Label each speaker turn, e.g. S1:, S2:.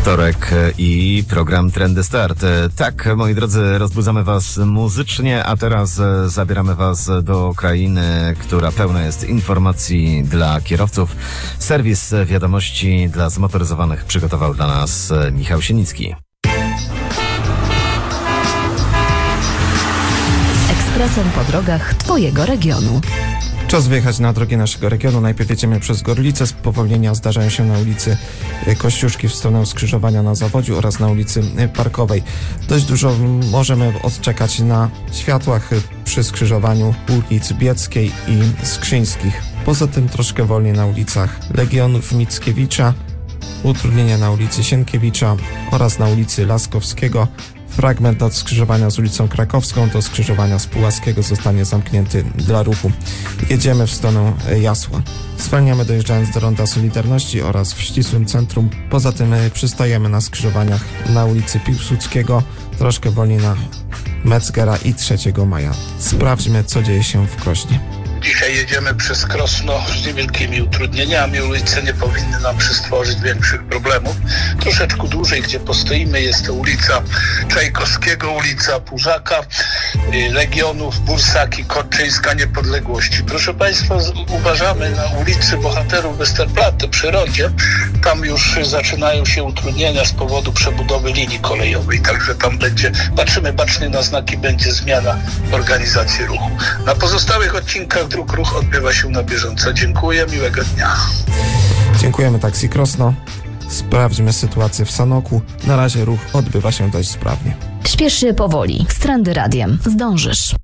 S1: Wtorek i program Trendy Start. Tak, moi drodzy, rozbudzamy was muzycznie, a teraz zabieramy was do krainy, która pełna jest informacji dla kierowców. Serwis wiadomości dla zmotoryzowanych przygotował dla nas Michał Sienicki.
S2: Ekspresem po drogach twojego regionu.
S3: Czas wyjechać na drogi naszego regionu. Najpierw jedziemy przez Gorlice. Spowolnienia zdarzają się na ulicy Kościuszki w stronę skrzyżowania na Zawodziu oraz na ulicy Parkowej. Dość dużo możemy odczekać na światłach przy skrzyżowaniu ulic Bieckiej i Skrzyńskich. Poza tym troszkę wolniej na ulicach Legionów Mickiewicza, utrudnienia na ulicy Sienkiewicza oraz na ulicy Laskowskiego. Fragment od skrzyżowania z ulicą Krakowską do skrzyżowania z Puławskiego zostanie zamknięty dla ruchu. Jedziemy w stronę Jasła. Zwalniamy dojeżdżając do Ronda Solidarności oraz w ścisłym centrum. Poza tym przystajemy na skrzyżowaniach na ulicy Piłsudskiego, troszkę wolniej na Metzgera i 3 Maja. Sprawdźmy, co dzieje się w Krośnie.
S4: Dzisiaj jedziemy przez Krosno z niewielkimi utrudnieniami. Ulice nie powinny nam przystworzyć większych problemów. Troszeczkę dłużej, gdzie postoimy, jest to ulica Czajkowskiego, ulica Pużaka, Legionów, Bursaki, Korczyńska, Niepodległości. Proszę Państwa, uważamy na ulicy Bohaterów Westerplatte przy rondzie. Tam już zaczynają się utrudnienia z powodu przebudowy linii kolejowej. Także tam patrzymy bacznie na znaki, będzie zmiana organizacji ruchu. Na pozostałych odcinkach dróg ruch odbywa się na bieżąco. Dziękuję, miłego dnia.
S3: Dziękujemy Taksi Krosno. Sprawdźmy sytuację w Sanoku. Na razie ruch odbywa się dość sprawnie.
S2: Śpiesz się powoli. Z Trendy Radiem zdążysz.